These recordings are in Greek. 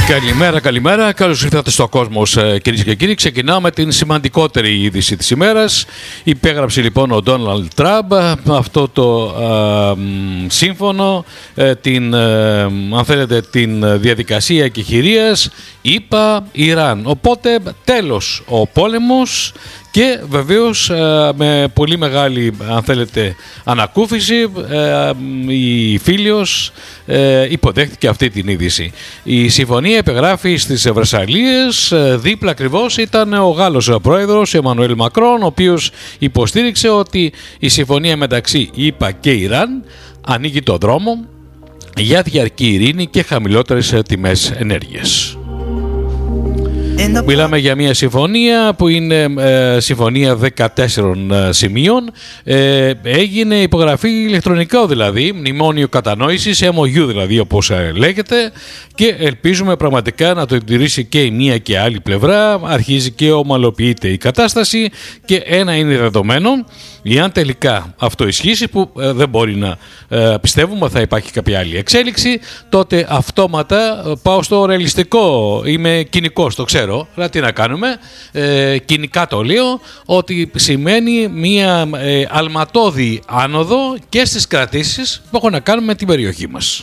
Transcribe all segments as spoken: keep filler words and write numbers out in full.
Καλημέρα, καλημέρα. Καλώς ήρθατε στο Κόσμος, κυρίες και κύριοι. Ξεκινάμε με την σημαντικότερη είδηση της ημέρας. Υπέγραψε λοιπόν ο Ντόναλντ Τραμπ αυτό το α, σύμφωνο, ε, την, ε, αν θέλετε, την διαδικασία εκεχηρίας ΗΠΑ Ιράν. Οπότε τέλος ο πόλεμος. Και βεβαίως με πολύ μεγάλη, αν θέλετε, ανακούφιση η Φίλιος υποδέχτηκε αυτή την είδηση. Η συμφωνία επεγράφει στις Βρεσσαλίες. Δίπλα ακριβώς ήταν ο Γάλλος πρόεδρος Εμμανουέλ Μακρόν, ο οποίος υποστήριξε ότι η συμφωνία μεταξύ ΗΠΑ και Ιράν ανοίγει το δρόμο για διαρκή ειρήνη και χαμηλότερες τιμές ενέργειας. Μιλάμε για μια συμφωνία που είναι ε, συμφωνία δεκατέσσερων ε, σημείων. Ε, έγινε υπογραφή ηλεκτρονικά, δηλαδή μνημόνιο κατανόησης, εμ ο γιου δηλαδή όπως ε, λέγεται, και ελπίζουμε πραγματικά να το τηρήσει και η μία και η άλλη πλευρά. Αρχίζει και ομαλοποιείται η κατάσταση και ένα είναι δεδομένο, εάν τελικά αυτό ισχύσει, που ε, δεν μπορεί να ε, πιστεύουμε θα υπάρχει κάποια άλλη εξέλιξη, τότε αυτόματα ε, πάω στο ρεαλιστικό. Είμαι κοινικός, το ξέρω. Αλλά τι να κάνουμε, ε, κοινικά το λέω, ότι σημαίνει μία ε, αλματώδη άνοδο και στις κρατήσεις που έχουν να κάνουν με την περιοχή μας.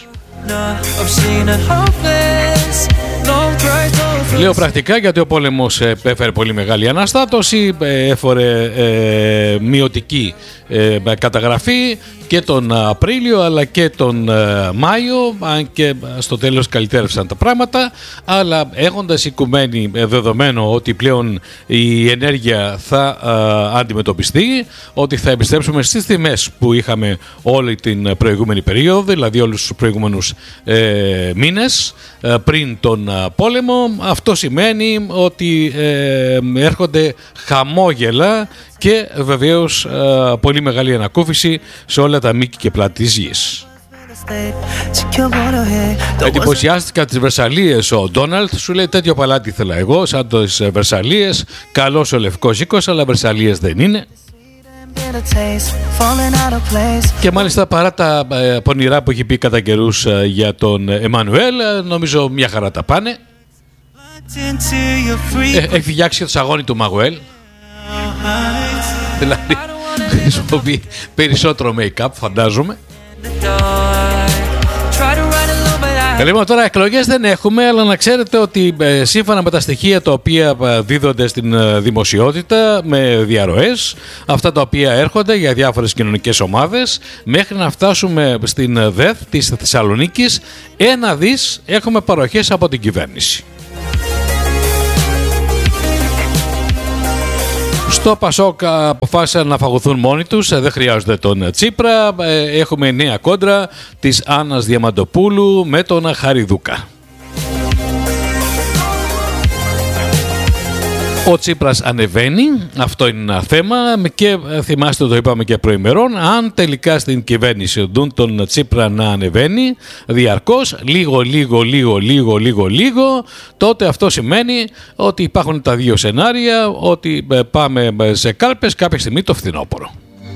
Λέω πρακτικά γιατί ο πόλεμος έφερε πολύ μεγάλη αναστάτωση, έφερε ε, μειωτική ε, καταγραφή και τον Απρίλιο αλλά και τον ε, Μάιο, αν και στο τέλος καλυτέρευσαν τα πράγματα, αλλά έχοντας οικουμένη δεδομένο ότι πλέον η ενέργεια θα ε, αντιμετωπιστεί, ότι θα επιστρέψουμε στις τιμές που είχαμε όλη την προηγούμενη περίοδο, δηλαδή όλους τους προηγούμενους ε, μήνες ε, πριν τον πόλεμο, αυτό σημαίνει ότι ε, έρχονται χαμόγελα και βεβαίως ε, πολύ μεγάλη ανακούφιση σε όλα τα μήκη και πλάτη της γης. Εντυπωσιάστηκα τις Βρεσσαλίες ο Ντόναλντ, σου λέει τέτοιο παλάτι ήθελα εγώ, σαν τις Βρεσσαλίες, καλός ο Λευκός Οίκος, αλλά Βρεσσαλίες δεν είναι. Και μάλιστα παρά τα ε, πονηρά που έχει πει κατά καιρούς ε, για τον Εμμανουέλ, νομίζω μια χαρά τα πάνε. Ε, έχει φτιάξει και το σαγόνι του Μαγουέλ. Δηλαδή χρησιμοποιεί περισσότερο make-up, φαντάζομαι. Λοιπόν, τώρα εκλογές δεν έχουμε, αλλά να ξέρετε ότι ε, σύμφωνα με τα στοιχεία τα οποία ε, δίδονται στην ε, δημοσιότητα με διαρροές, αυτά τα οποία έρχονται για διάφορες κοινωνικές ομάδες, μέχρι να φτάσουμε στην ΔΕΘ της Θεσσαλονίκης, ένα δις έχουμε παροχές από την κυβέρνηση. Στο Πασόκ αποφάσισαν να φαγωθούν μόνοι τους, δεν χρειάζονται τον Τσίπρα. Έχουμε νέα κόντρα της Άννας Διαμαντοπούλου με τον Χαριδούκα. Ο Τσίπρας ανεβαίνει, αυτό είναι ένα θέμα, και θυμάστε το είπαμε και προημερών, αν τελικά στην κυβέρνηση δουν τον Τσίπρα να ανεβαίνει διαρκώς, λίγο, λίγο, λίγο, λίγο, λίγο, λίγο, τότε αυτό σημαίνει ότι υπάρχουν τα δύο σενάρια, ότι πάμε σε κάλπες κάποια στιγμή το φθινόπωρο.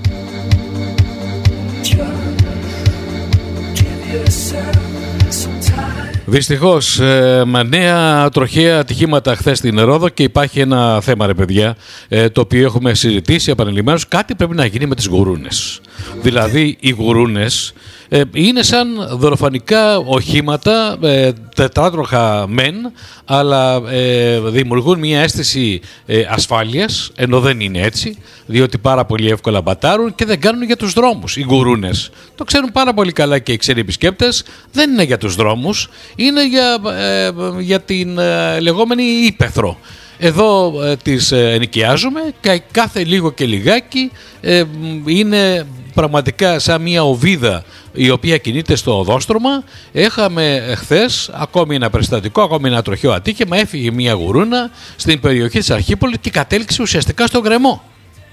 Δυστυχώς, ε, με νέα τροχαία ατυχήματα χθες στην Ρόδο, και υπάρχει ένα θέμα, ρε παιδιά, ε, το οποίο έχουμε συζητήσει επανειλημμένως. Κάτι πρέπει να γίνει με τις γουρούνες. Δηλαδή, οι γουρούνες ε, είναι σαν δωροφανικά οχήματα, ε, τετράτροχα μεν, αλλά ε, δημιουργούν μια αίσθηση ε, ασφάλειας, ενώ δεν είναι έτσι, διότι πάρα πολύ εύκολα μπατάρουν και δεν κάνουν για τους δρόμους. Οι γουρούνες το ξέρουν πάρα πολύ καλά και οι ξένοι επισκέπτες, δεν είναι για τους δρόμους, είναι για, ε, για την ε, λεγόμενη ύπαιθρο. Εδώ ε, τις ε, ενοικιάζουμε και κάθε λίγο και λιγάκι ε, είναι πραγματικά σαν μια οβίδα η οποία κινείται στο οδόστρωμα. Έχαμε χθες ακόμη ένα περιστατικό, ακόμη ένα τροχαίο ατύχημα. Έφυγε μια γουρούνα στην περιοχή της Αρχίπολης και κατέληξε ουσιαστικά στον γκρεμό.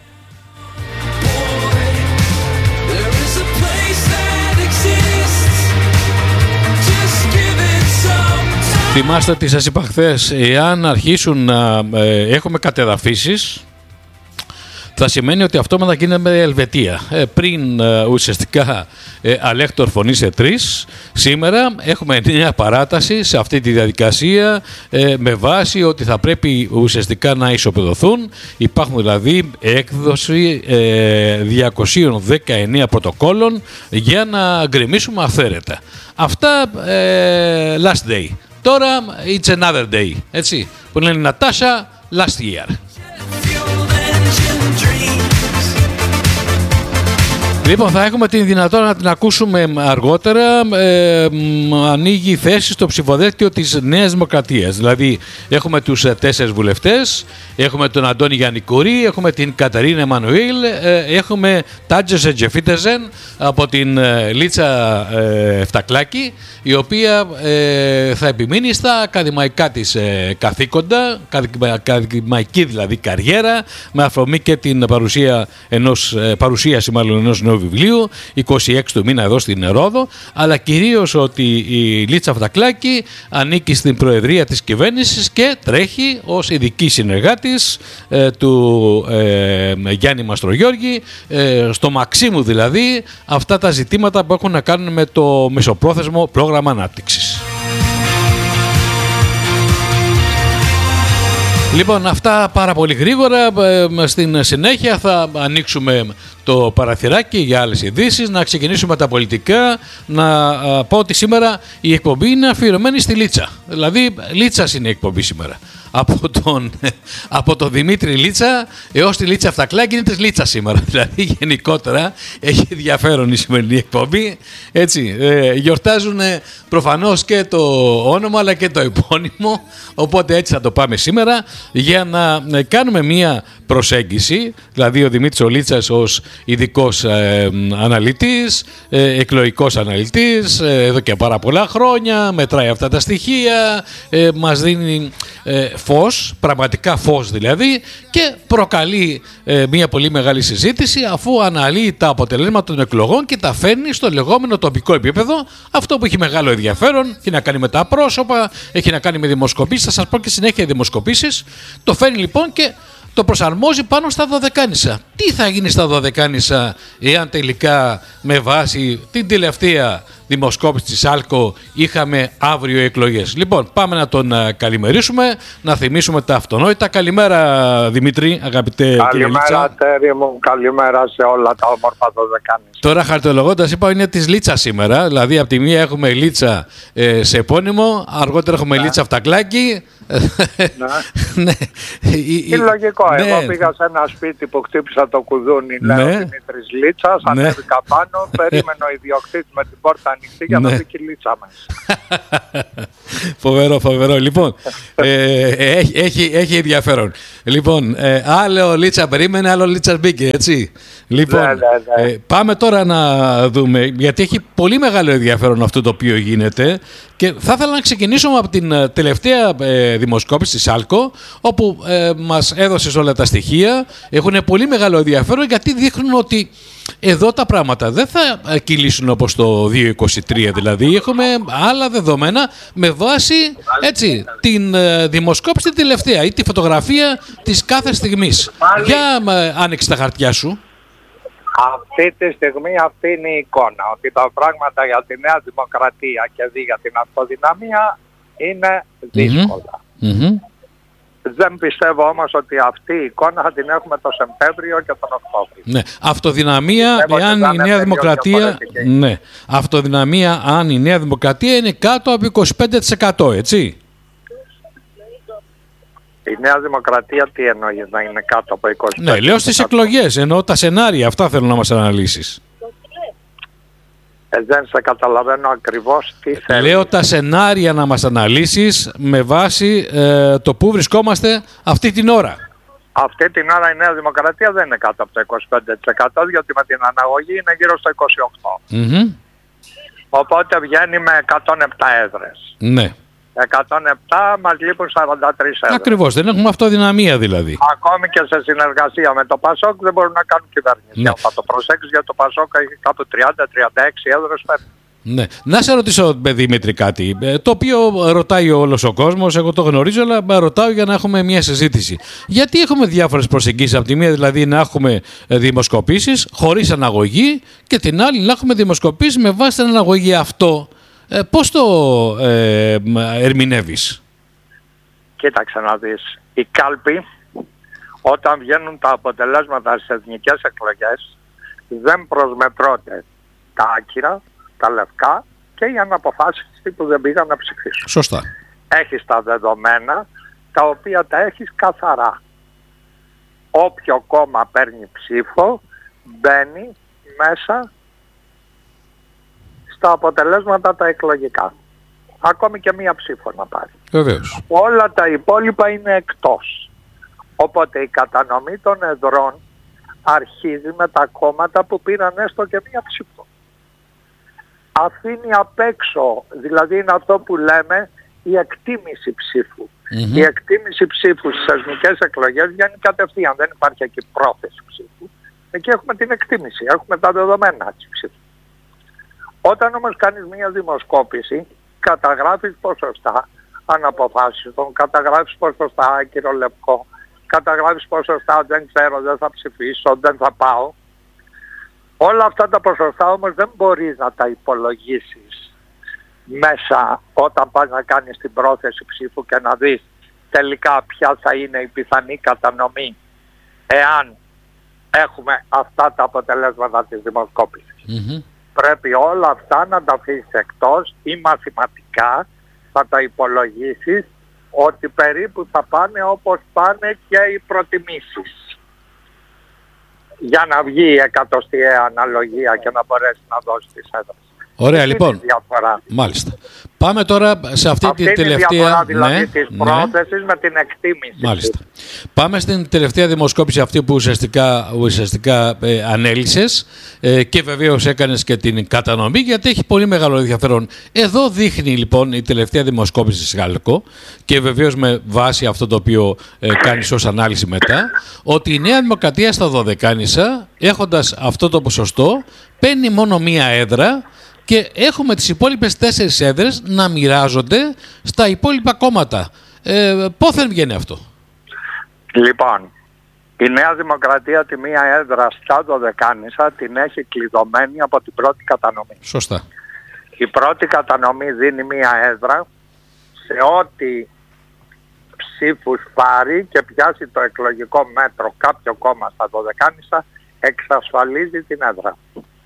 Θυμάστε τι σας είπα χθες, εάν αρχίσουν να ε, έχουμε κατεδαφίσεις, θα σημαίνει ότι αυτόματα γίνεται Ελβετία. Ε, πριν ε, ουσιαστικά ε, αλέκτορ φωνήσε τρεις, σήμερα έχουμε νέα παράταση σε αυτή τη διαδικασία ε, με βάση ότι θα πρέπει ουσιαστικά να ισοπεδωθούν. Υπάρχουν δηλαδή έκδοση ε, διακόσια δεκαεννέα πρωτοκόλων για να γκρεμίσουμε αυθαίρετα. Αυτά ε, last day. Τώρα it's another day, έτσι, που λένε Νατάσα last year. Λοιπόν, θα έχουμε την δυνατότητα να την ακούσουμε αργότερα. Ε, ανοίγει θέση στο ψηφοδέλτιο της Νέας Δημοκρατίας. Δηλαδή, έχουμε τους τέσσερις βουλευτές, έχουμε τον Αντώνη Γιαννικούρη, έχουμε την Καταρίνα Εμμανουήλ, ε, έχουμε Τάντζε Τζεφίτεζεν από την ε, Λίτσα ε, Φτακλάκη, η οποία ε, θα επιμείνει στα ακαδημαϊκά της ε, καθήκοντα, ακαδημαϊκή δηλαδή καριέρα, με αφορμή και την παρουσία ενός, ε, παρουσίαση μάλλον ενός νέου βιβλίου, είκοσι έξι του μήνα εδώ στην Ρόδο, αλλά κυρίως ότι η Λίτσα Φτακλάκη ανήκει στην προεδρία της κυβέρνησης και τρέχει ως ειδική συνεργάτης ε, του ε, Γιάννη Μαστρογιώργη, ε, στο Μαξίμου δηλαδή, αυτά τα ζητήματα που έχουν να κάνουν με το μεσοπρόθεσμο πρόγραμμα ανάπτυξης. Λοιπόν, αυτά πάρα πολύ γρήγορα. Στην συνέχεια θα ανοίξουμε το παραθυράκι για άλλες ειδήσεις, να ξεκινήσουμε τα πολιτικά. Να πω ότι σήμερα η εκπομπή είναι αφιερωμένη στη Λίτσα. Δηλαδή, Λίτσας είναι η εκπομπή σήμερα. Από τον, από τον Δημήτρη Λίτσα έως τη Λίτσα Φτακλάκη είναι της Λίτσα σήμερα. Δηλαδή, γενικότερα έχει ενδιαφέρον η σημερινή εκπομπή. Έτσι, ε, γιορτάζουν προφανώς και το όνομα αλλά και το επώνυμο. Οπότε έτσι θα το πάμε σήμερα για να κάνουμε μία προσέγγιση. Δηλαδή, ο Δημήτρης ο Λίτσας ως ειδικός ε, αναλυτής, ε, εκλογικός αναλυτής, ε, εδώ και πάρα πολλά χρόνια, μετράει αυτά τα στοιχεία, ε, μας δίνει ε, φως, πραγματικά φως δηλαδή, και προκαλεί ε, μια πολύ μεγάλη συζήτηση αφού αναλύει τα αποτελέσματα των εκλογών και τα φέρνει στο λεγόμενο τοπικό επίπεδο, αυτό που έχει μεγάλο ενδιαφέρον, έχει να κάνει με τα πρόσωπα, έχει να κάνει με δημοσκοπήσεις, θα σας πω και συνέχεια δημοσκοπήσεις, το φέρνει λοιπόν και το προσαρμόζει πάνω στα δωδεκάνησα. Τι θα γίνει στα δωδεκάνησα εάν τελικά με βάση την τελευταία δημοσκόπηση της Άλκο είχαμε αύριο εκλογές? Λοιπόν, πάμε να τον καλημερίσουμε, να θυμίσουμε τα αυτονόητα. Καλημέρα Δημήτρη, αγαπητέ κύριε Λίτσα. Καλημέρα Τέρι μου, καλημέρα σε όλα τα όμορφα δωδεκάνησα. Τώρα χαρτολογώντας είπα είναι της Λίτσα σήμερα, δηλαδή από τη μία έχουμε Λίτσα ε, σε επώνυμο, αργότερα έχουμε ναι. Λίτσα Φτακλάκη. Ναι. ναι. Είναι λογικό. Ναι. Εγώ πήγα σε ένα σπίτι που χτύπησα το κουδούνι, ναι. Λέω Δημήτρης Λίτσας, ναι. Ανέβηκα πάνω, περίμενε ο ιδιοκτήτης με την πόρτα ανοιχτή για να ναι. δει και η Λίτσα μέσα. Φοβερό, φοβερό. Λοιπόν, ε, έχει, έχει, έχει ενδιαφέρον. Λοιπόν, ε, άλλο Λίτσα περίμενε, άλλο Λίτσα μπήκε, έτσι. Λοιπόν, ναι, ναι, ναι. Ε, πάμε τώρα να δούμε, γιατί έχει πολύ μεγάλο ενδιαφέρον αυτό το οποίο γίνεται και θα ήθελα να ξεκινήσουμε από την τελευταία ε, δημοσκόπηση της Άλκο, όπου ε, μας έδωσε όλα τα στοιχεία, έχουν πολύ μεγάλο ενδιαφέρον γιατί δείχνουν ότι εδώ τα πράγματα δεν θα κυλήσουν όπως το δύο είκοσι τρία, δηλαδή έχουμε άλλα δεδομένα με βάση έτσι, την ε, δημοσκόπηση τελευταία ή τη φωτογραφία της κάθε στιγμής. Για ε, άνοιξε τα χαρτιά σου. Αυτή τη στιγμή αυτή είναι η εικόνα, ότι τα πράγματα για τη Νέα Δημοκρατία και δι για την αυτοδυναμία είναι δύσκολα. Mm-hmm. Δεν πιστεύω όμως ότι αυτή η εικόνα θα την έχουμε το Σεπτέμβριο και τον Οκτώβριο. Ναι. Αυτοδυναμία, εάν η Νέα Δημοκρατία, ναι. Αυτοδυναμία, αν η Νέα Δημοκρατία είναι κάτω από είκοσι πέντε τοις εκατό, έτσι. Η Νέα Δημοκρατία τι εννοεί να είναι κάτω από είκοσι πέντε τοις εκατό? Ναι, λέω στις εκλογές, εννοώ τα σενάρια, αυτά θέλω να μας αναλύσεις. Ε, δεν σε καταλαβαίνω ακριβώς τι θέλει. Λέω τα σενάρια να μας αναλύσεις με βάση ε, το που βρισκόμαστε αυτή την ώρα. Αυτή την ώρα η Νέα Δημοκρατία δεν είναι κάτω από το είκοσι πέντε τοις εκατό, διότι με την αναγωγή είναι γύρω στο είκοσι οκτώ τοις εκατό. Mm-hmm. Οπότε βγαίνει με εκατόν επτά έδρες. Ναι. εκατόν επτά μας λείπουν σαράντα τρεις έδρες. Ακριβώς, δεν έχουμε αυτοδυναμία δηλαδή. Ακόμη και σε συνεργασία με το Πασόκ δεν μπορούν να κάνουν κυβέρνηση. Ναι. Θα το προσέξεις, γιατί το Πασόκ έχει κάπου τριάντα με τριάντα έξι έδρες πέρα. Ναι. Να σε ρωτήσω, Δημήτρη, κάτι, το οποίο ρωτάει όλος ο κόσμος, εγώ το γνωρίζω, αλλά ρωτάω για να έχουμε μια συζήτηση. Γιατί έχουμε διάφορες προσεγγίσεις, από τη μία δηλαδή να έχουμε δημοσκοπήσεις χωρίς αναγωγή και την άλλη να έχουμε δημοσκοπήσεις με βάση την αναγωγή. Αυτό ε, πώς το ε, ερμηνεύεις? Κοίταξε να δεις, η κάλπη όταν βγαίνουν τα αποτελέσματα στις εθνικές εκλογές δεν προσμετρώνται τα άκυρα, τα λευκά και οι αναποφάσιστοι που δεν πήγαν να ψηφίσουν. Σωστά. Έχεις τα δεδομένα τα οποία τα έχεις καθαρά. Όποιο κόμμα παίρνει ψήφο μπαίνει μέσα στα αποτελέσματα τα εκλογικά. Ακόμη και μία ψήφο να πάρει. Βεβαίως. Όλα τα υπόλοιπα είναι εκτός. Οπότε η κατανομή των εδρών αρχίζει με τα κόμματα που πήραν έστω και μία ψήφο. Αφήνει απ' έξω, δηλαδή είναι αυτό που λέμε η εκτίμηση ψήφου. Mm-hmm. Η εκτίμηση ψήφου στις εθνικές εκλογές βγαίνει κατευθείαν, δεν υπάρχει εκεί πρόθεση ψήφου. Εκεί έχουμε την εκτίμηση, έχουμε τα δεδομένα της ψήφου. Όταν όμως κάνεις μία δημοσκόπηση, καταγράφεις ποσοστά αναποφάσιστων, καταγράφεις ποσοστά άκυρο λευκό, καταγράφεις ποσοστά δεν ξέρω, δεν θα ψηφίσω, δεν θα πάω. Όλα αυτά τα ποσοστά όμως δεν μπορείς να τα υπολογίσεις μέσα όταν πας να κάνεις την πρόθεση ψήφου και να δεις τελικά ποια θα είναι η πιθανή κατανομή εάν έχουμε αυτά τα αποτελέσματα της δημοσκόπησης. Mm-hmm. Πρέπει όλα αυτά να τα αφήσεις εκτός ή μαθηματικά θα τα υπολογίσεις ότι περίπου θα πάνε όπως πάνε και οι προτιμήσεις. Για να βγει η εκατοστιαία αναλογία και να μπορέσει να δώσει τις έδρες. Ωραία, λοιπόν. Μάλιστα. Πάμε τώρα σε αυτή, αυτή την τελευταία... διαφορά δηλαδή ναι, της ναι. πρόθεσης με την εκτίμηση. Μάλιστα. Πάμε στην τελευταία δημοσκόπηση, αυτή που ουσιαστικά, ουσιαστικά ε, ανέλυσες ε, και βεβαίως έκανες και την κατανομή, γιατί έχει πολύ μεγάλο ενδιαφέρον. Εδώ δείχνει λοιπόν η τελευταία δημοσκόπηση της Γάλκο και βεβαίως με βάση αυτό το οποίο ε, κάνεις ως ανάλυση μετά, ότι η Νέα Δημοκρατία στα Δωδεκάνησα, έχοντας αυτό το ποσοστό, παίρνει μόνο μία έδρα και έχουμε τις υπόλοιπες τέσσερις έδρες να μοιράζονται στα υπόλοιπα κόμματα. Ε, πόθεν βγαίνει αυτό? Λοιπόν, η Νέα Δημοκρατία τη μία έδρα στα Δωδεκάνησα την έχει κλειδωμένη από την πρώτη κατανομή. Σωστά. Η πρώτη κατανομή δίνει μία έδρα σε ό,τι ψήφους πάρει και πιάσει το εκλογικό μέτρο κάποιο κόμμα στα Δωδεκάνησα, εξασφαλίζει την έδρα.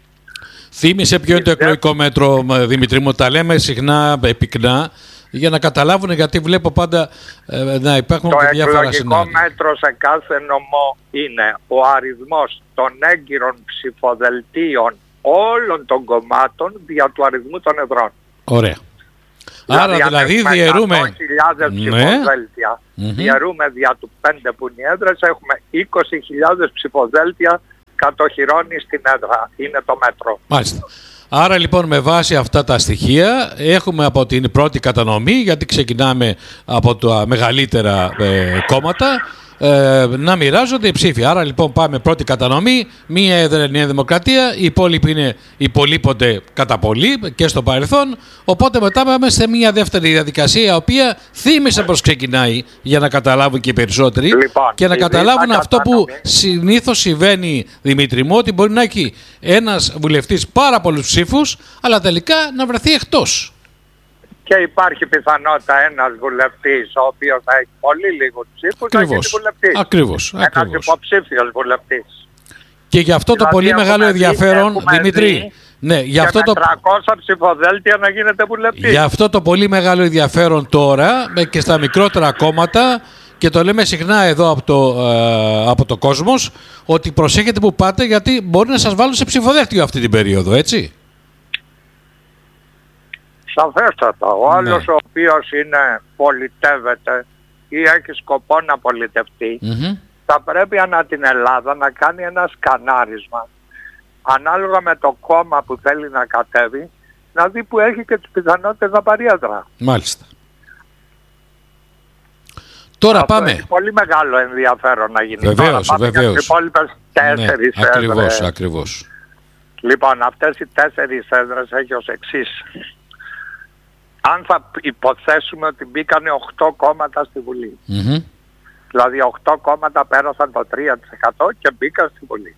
Θύμισε ποιο είναι το εκλογικό μέτρο, Δημητρή μου, τα λέμε συχνά πυκνά για να καταλάβουν, γιατί βλέπω πάντα ε, να υπάρχουν το και διάφορα σενάρια. Το εκλογικό μέτρο σε κάθε νομό είναι ο αριθμός των έγκυρων ψηφοδελτίων όλων των κομμάτων δια του αριθμού των εδρών. Ωραία. Άρα δηλαδή, δηλαδή διαιρούμε εκατό χιλιάδες ψηφοδέλτια, ναι. διαιρούμε δια του πέντε που είναι οι έδρες, έχουμε είκοσι χιλιάδες ψηφοδέλτια κατοχυρώνει στην έδρα. Είναι το μέτρο. Μάλιστα. Άρα λοιπόν με βάση αυτά τα στοιχεία έχουμε από την πρώτη κατανομή, γιατί ξεκινάμε από τα μεγαλύτερα ε, κόμματα, ε, να μοιράζονται οι ψήφοι. Άρα λοιπόν πάμε πρώτη κατανομή, μία έδρα Νέα Δημοκρατία, οι υπόλοιποι είναι υπολείπονται κατά πολύ και στο παρελθόν, οπότε μετά πάμε σε μία δεύτερη διαδικασία, η οποία θύμισε πως ξεκινάει για να καταλάβουν και οι περισσότεροι λοιπόν, και να καταλάβουν αυτό κατανομή. Που συνήθως συμβαίνει, Δημήτρη μου, ότι μπορεί να έχει ένας βουλευτής πάρα πολλούς ψήφους, αλλά τελικά να βρεθεί εκτός. Και υπάρχει πιθανότητα ένας βουλευτής, ο οποίος θα έχει πολύ λίγους ψήφους, να γίνει βουλευτής. Ακριβώς. Ένας ακριβώς. υποψήφιος βουλευτής. Και γι' αυτό δηλαδή το πολύ μεγάλο ενδιαφέρον, δει, Δημήτρη, ναι, γι' αυτό και το... με τριακόσια ψηφοδέλτια να γίνεται βουλευτής. Γι' αυτό το πολύ μεγάλο ενδιαφέρον τώρα και στα μικρότερα κόμματα, και το λέμε συχνά εδώ από το, ε, από το κόσμος, ότι προσέχετε που πάτε, γιατί μπορεί να σας βάλουν σε ψηφοδέλτιο αυτή την περίοδο, έτσι. Σαφέστατα. Ο άλλος ναι. ο οποίος είναι πολιτεύεται ή έχει σκοπό να πολιτευτεί, mm-hmm. θα πρέπει ανά την Ελλάδα να κάνει ένα σκανάρισμα ανάλογα με το κόμμα που θέλει να κατέβει, να δει που έχει και τις πιθανότητες να πάρει έδρα. Μάλιστα. Τώρα αυτό πάμε. Έχει πολύ μεγάλο ενδιαφέρον να γίνει. Βεβαίως, Τώρα πάμε βεβαίως. για τις υπόλοιπες τέσσερις ναι, ακριβώς, έδρες. ακριβώς. Λοιπόν, αυτές οι τέσσερις έδρες έχει ως εξής. Αν θα υποθέσουμε ότι μπήκανε οκτώ κόμματα στη Βουλή, Mm-hmm. δηλαδή οκτώ κόμματα πέρασαν το τρία τοις εκατό και μπήκαν στη Βουλή.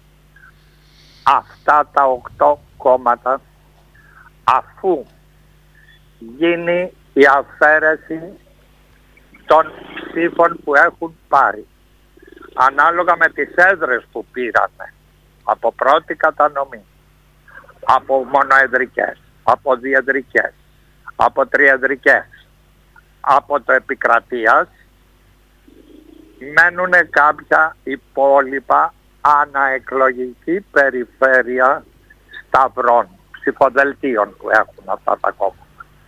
Αυτά τα οκτώ κόμματα, αφού γίνει η αφαίρεση των ψήφων που έχουν πάρει, ανάλογα με τις έδρες που πήρανε, από πρώτη κατανομή, από μονοεδρικές, από διεδρικές, από τριεδρικές, από το επικρατείας, μένουν κάποια υπόλοιπα αναεκλογική περιφέρεια σταυρών, ψηφοδελτίων που έχουν αυτά τα κόμματα.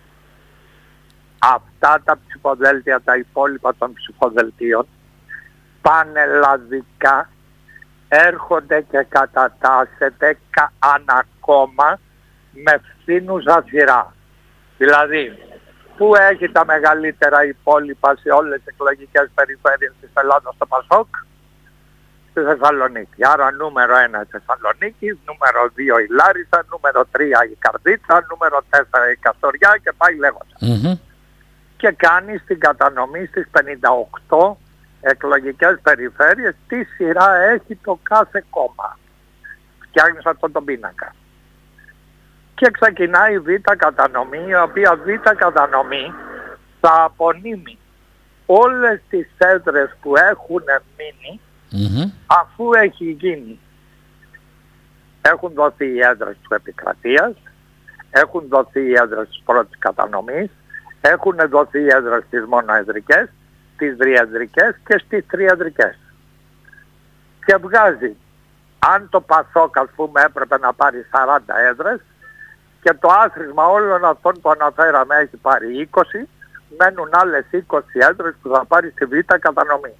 Αυτά τα ψηφοδέλτια, τα υπόλοιπα των ψηφοδελτίων, πανελλαδικά έρχονται και κατατάσσεται ανακόμμα με φθήνουσα σειρά. Δηλαδή, πού έχει τα μεγαλύτερα υπόλοιπα σε όλες τις εκλογικές περιφέρειες της Ελλάδας το Πασόκ? Στη Θεσσαλονίκη. Άρα νούμερο ένα η Θεσσαλονίκη, νούμερο δύο η Λάρισα, νούμερο τρία η Καρδίτσα, νούμερο τέσσερα η Καστοριά και πάει λέγοντας. Mm-hmm. Και κάνει στην κατανομή στις πενήντα οκτώ εκλογικές περιφέρειες τι σειρά έχει το κάθε κόμμα. Φτιάχνεις αυτόν τον πίνακα. Και ξεκινάει η β' κατανομή, η οποία β' κατανομή θα απονείμει όλες τις έδρες που έχουν μείνει, Mm-hmm. αφού έχει γίνει. Έχουν δοθεί οι έδρες του επικρατείας, έχουν δοθεί οι έδρες της πρώτης κατανομής, έχουν δοθεί οι έδρες στις μονοεδρικές, στις διεδρικές και στις τριεδρικές. Και βγάζει, αν το Πασόκ ας πούμε έπρεπε να πάρει σαράντα έδρες και το άθροισμα όλων αυτών που αναφέραμε έχει πάρει είκοσι, μένουν άλλες είκοσι έδρες που θα πάρει στη β' κατανομή.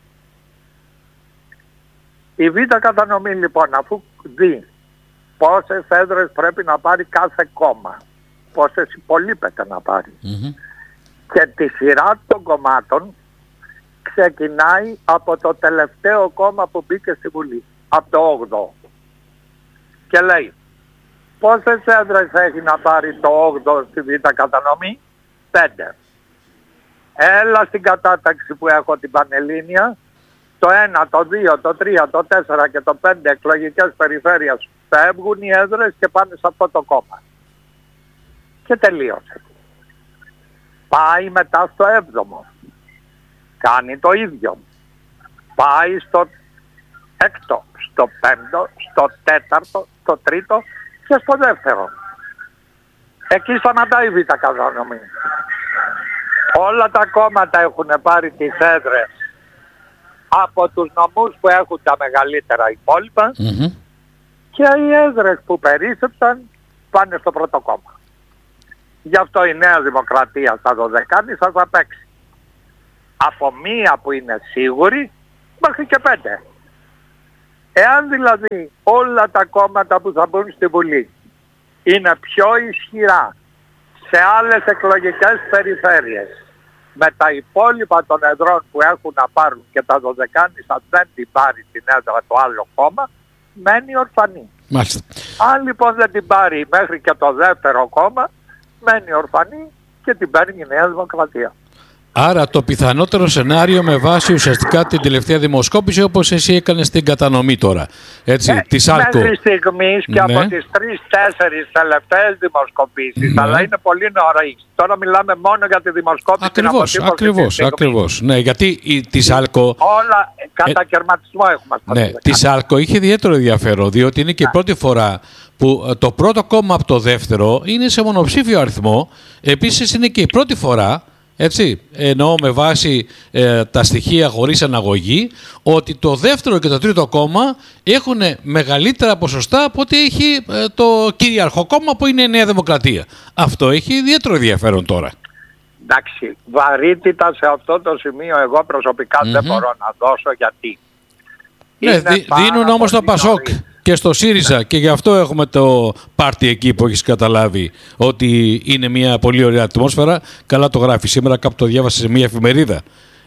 Η β' κατανομή λοιπόν, αφού δει πόσες έδρες πρέπει να πάρει κάθε κόμμα, πόσες υπολείπεται να πάρει, Mm-hmm. και τη σειρά των κομμάτων, ξεκινάει από το τελευταίο κόμμα που μπήκε στη Βουλή, από το όγδοο. Και λέει, πόσες έδρες έχει να πάρει το όγδοο στη β' κατανομή? Πέντε. Έλα στην κατάταξη που έχω την Πανελλήνια, το ένα, το δύο, το τρία, το τέσσερα και το πέντε εκλογικές περιφέρειες φεύγουν οι έδρες και πάνε σε αυτό το κόμμα. Και τελείωσε. Πάει μετά στο έβδομο. Κάνει το ίδιο. Πάει στο έκτο, στο πέμπτο, στο τέταρτο, στο τρίτο και στο δεύτερο. Εκεί σταματάει η β' κατανομή. Όλα τα κόμματα έχουν πάρει τις έδρες από τους νομούς που έχουν τα μεγαλύτερα υπόλοιπα, Mm-hmm. και οι έδρες που περίσσεψαν πάνε στο πρώτο κόμμα. Γι' αυτό η Νέα Δημοκρατία στα δωδεκάνησα θα παίξει από μία που είναι σίγουρη μέχρι και πέντε. Εάν δηλαδή όλα τα κόμματα που θα μπουν στη Βουλή είναι πιο ισχυρά σε άλλες εκλογικές περιφέρειες, με τα υπόλοιπα των εδρών που έχουν να πάρουν και τα δωδεκάνησα δεν την πάρει την έδρα το άλλο κόμμα, μένει ορφανή. Μάλιστα. Αν λοιπόν δεν την πάρει μέχρι και το δεύτερο κόμμα, μένει ορφανή και την παίρνει η Νέα Δημοκρατία. Άρα το πιθανότερο σενάριο με βάση ουσιαστικά την τελευταία δημοσκόπηση, όπως εσύ έκανες την κατανομή τώρα, έτσι, ναι, της ΑΛΚΟ. Μέχρι στιγμής και Ναι. από τις τρεις-τέσσερις τελευταίες δημοσκοπήσεις, Ναι. αλλά είναι πολύ νωρίς. Τώρα μιλάμε μόνο για τη δημοσκόπηση. Ακριβώς, την αποτύπωση ακριβώς, της στιγμής. ακριβώς. Ναι, γιατί η, της ΑΛΚΟ, Όλα κατακαιρματισμό έχουμε στα ναι, δωδεκάνησα. της ΑΛΚΟ είχε ιδιαίτερο ενδιαφέρον, διότι είναι και η πρώτη φορά που ε, το πρώτο κόμμα από το δεύτερο είναι σε μονοψήφιο αριθμό. Επίσης είναι και η πρώτη φορά, έτσι, εννοώ με βάση ε, τα στοιχεία χωρίς αναγωγή, ότι το δεύτερο και το τρίτο κόμμα έχουν μεγαλύτερα ποσοστά από ότι έχει ε, το κυρίαρχο κόμμα που είναι η Νέα Δημοκρατία. Αυτό έχει ιδιαίτερο ενδιαφέρον τώρα. Εντάξει, βαρύτητα σε αυτό το σημείο εγώ προσωπικά Mm-hmm. δεν μπορώ να δώσω, γιατί Ναι, είναι δι, πάρα δίνουν όμως το πολύ Πασόκ νωρίς. και στο ΣΥΡΙΖΑ, και γι' αυτό έχουμε το πάρτι εκεί που έχεις καταλάβει ότι είναι μια πολύ ωραία ατμόσφαιρα. Καλά το γράφει σήμερα, κάπου το διάβασα σε μια εφημερίδα.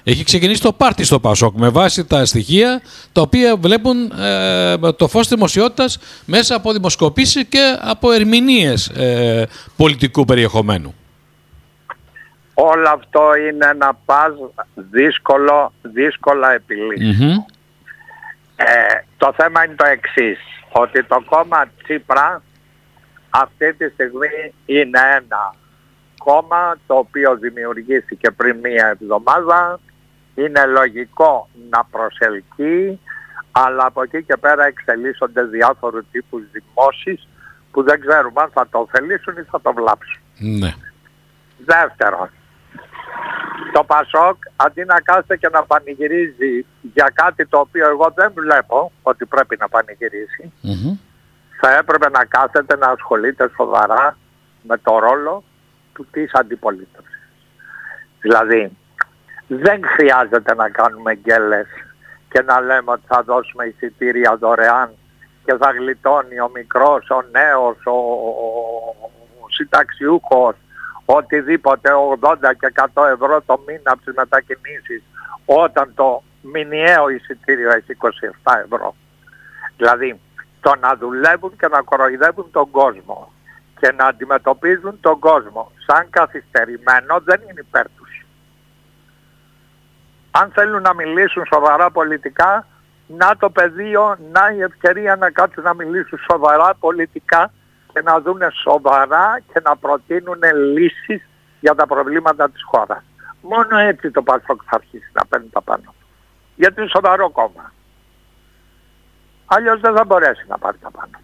Έχει ξεκινήσει το πάρτι στο Πασόκ με βάση τα στοιχεία τα οποία βλέπουν ε, το φως δημοσιότητας μέσα από δημοσκοπήσεις και από ερμηνείες ε, πολιτικού περιεχομένου. Όλο αυτό είναι ένα παζ δύσκολο, δύσκολα επιλύσιμο. Mm-hmm. Ε, το θέμα είναι το εξής, ότι το κόμμα Τσίπρα αυτή τη στιγμή είναι ένα κόμμα το οποίο δημιουργήθηκε πριν μία εβδομάδα, είναι λογικό να προσελκύει, αλλά από εκεί και πέρα εξελίσσονται διάφορου τύπους δημόσεις που δεν ξέρουμε αν θα το ωφελήσουν ή θα το βλάψουν. Ναι. Δεύτερον, το Πασόκ αντί να κάθεται και να πανηγυρίζει για κάτι το οποίο εγώ δεν βλέπω ότι πρέπει να πανηγυρίσει, mm-hmm. θα έπρεπε να κάθεται να ασχολείται σοβαρά με το ρόλο του της αντιπολίτευσης. Δηλαδή, δεν χρειάζεται να κάνουμε γκέλες και να λέμε ότι θα δώσουμε εισιτήρια δωρεάν και θα γλιτώνει ο μικρός, ο νέος, ο, ο, ο συνταξιούχος, οτιδήποτε ογδόντα και εκατό ευρώ το μήνα από τις μετακινήσεις, όταν το μηνιαίο εισιτήριο έχει είκοσι επτά ευρώ. Δηλαδή, το να δουλεύουν και να κοροϊδεύουν τον κόσμο και να αντιμετωπίζουν τον κόσμο σαν καθυστερημένο δεν είναι υπέρ τους. Αν θέλουν να μιλήσουν σοβαρά πολιτικά, να το πεδίο, να η ευκαιρία να κάτσουν να μιλήσουν σοβαρά πολιτικά και να δουν σοβαρά και να προτείνουν λύσεις για τα προβλήματα της χώρας. Μόνο έτσι το Πασόκ θα αρχίσει να παίρνει τα πάνω. Γιατί είναι σοβαρό κόμμα. Αλλιώς δεν θα μπορέσει να πάρει τα πάνω.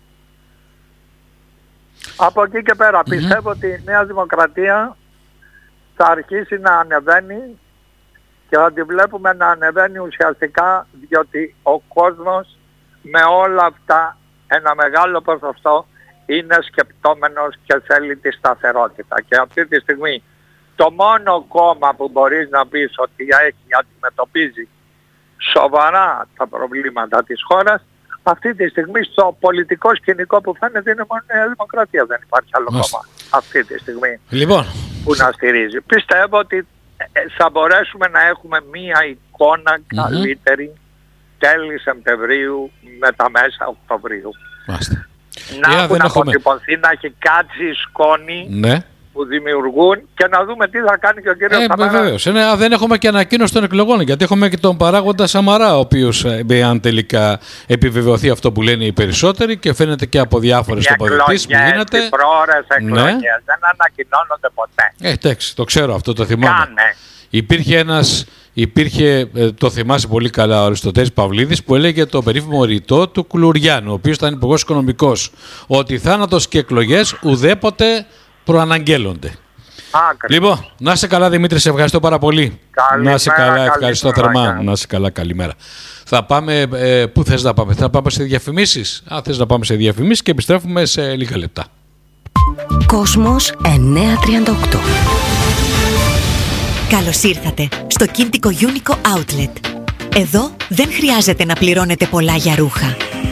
Από εκεί και πέρα mm-hmm. πιστεύω ότι η Νέα Δημοκρατία θα αρχίσει να ανεβαίνει και θα τη βλέπουμε να ανεβαίνει ουσιαστικά, διότι ο κόσμος με όλα αυτά ένα μεγάλο ποσοστό είναι σκεπτόμενος και θέλει τη σταθερότητα. Και αυτή τη στιγμή το μόνο κόμμα που μπορείς να πεις ότι έχει αντιμετωπίζει σοβαρά τα προβλήματα της χώρας, αυτή τη στιγμή στο πολιτικό σκηνικό που φαίνεται είναι μόνο η Νέα Δημοκρατία. Δεν υπάρχει άλλο Μάλιστα. κόμμα αυτή τη στιγμή λοιπόν. που να στηρίζει. Πιστεύω ότι θα μπορέσουμε να έχουμε μία εικόνα mm-hmm. καλύτερη τέλη Σεπτεμβρίου με τα μέσα Οκτωβρίου. Μάλιστα. Να έχουν αποτυπωθεί, να έχει κάτσει η σκόνη ναι. που δημιουργούν και να δούμε τι θα κάνει και ο κύριος Σαμαράς. Ε, βεβαίως. Ε, δεν έχουμε και ανακοίνωση των εκλογών, γιατί έχουμε και τον παράγοντα Σαμαρά, ο οποίος, αν τελικά επιβεβαιωθεί αυτό που λένε οι περισσότεροι και φαίνεται και από διάφορες τοποθετήσεις που γίνεται. Οι πρόορες εκλογές ναι. δεν ανακοινώνονται ποτέ. Ε, εντάξει, το ξέρω αυτό, το θυμάμαι. Κάνε. Υπήρχε ένας, υπήρχε, το θυμάσαι πολύ καλά, ο Αριστοτέλης Παυλίδης, που έλεγε το περίφημο ρητό του Κουλουριάνου, ο οποίος ήταν υπουργός οικονομικός, ότι θάνατος και εκλογές ουδέποτε προαναγγέλλονται. Άκρη. Λοιπόν, να είσαι καλά Δημήτρη, σε ευχαριστώ πάρα πολύ. Καλημέρα, να είσαι καλά, ευχαριστώ θερμά. Καλημέρα. Να είσαι καλά, καλημέρα. Θα πάμε, ε, πού θες να πάμε, θα πάμε σε διαφημίσεις. Αν θες να πάμε σε διαφημίσεις και επιστρέφουμε σε λίγα λεπτά. Κόσμος εννιακόσια τριάντα οκτώ. Καλώς ήρθατε στο Κίντικο Unico Outlet. Εδώ δεν χρειάζεται να πληρώνετε πολλά για ρούχα.